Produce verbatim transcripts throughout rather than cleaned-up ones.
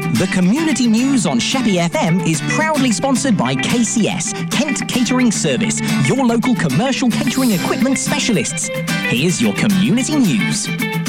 The community news on Sheppey F M is proudly sponsored by K C S, Kent Catering Service, your local commercial catering equipment specialists. Here's your community news.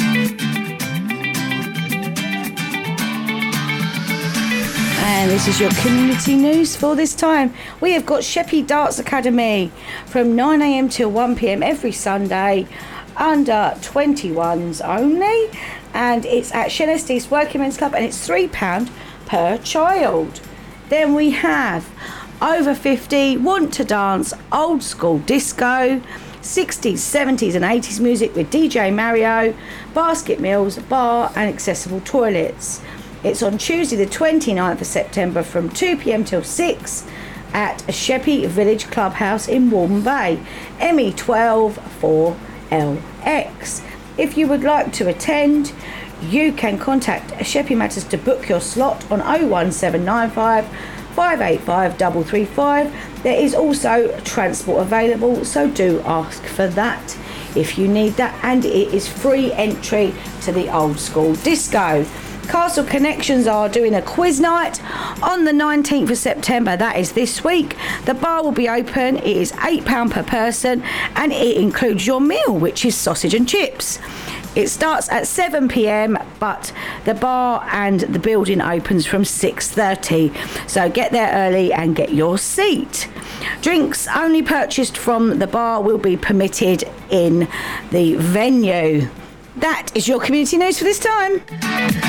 And this is your community news for this time. We have got Sheppey Darts Academy from nine a m till one p m every Sunday, under twenty-ones only, and it's at Shenest East Working Men's Club, and it's three pounds per child. Then we have over fifty, want to dance old school disco, sixties, seventies and eighties music with D J Mario, basket meals, bar and accessible toilets. It's on Tuesday the twenty-ninth of September from two p m till six at Sheppey Village Clubhouse in Walton Bay, M E twelve four L X. If you would like to attend, you can contact Sheppey Matters to book your slot on oh one seven nine five, five eight five three three five. There is also transport available, so do ask for that if you need that, and it is free entry to the old school disco. Castle Connections are doing a quiz night on the nineteenth of September. That is this week. The bar will be open. It is eight pounds per person, and it includes your meal, which is sausage and chips. It starts at seven p m, but the bar and the building opens from six thirty. So get there early and get your seat. Drinks only purchased from the bar will be permitted in the venue. That is your community news for this time.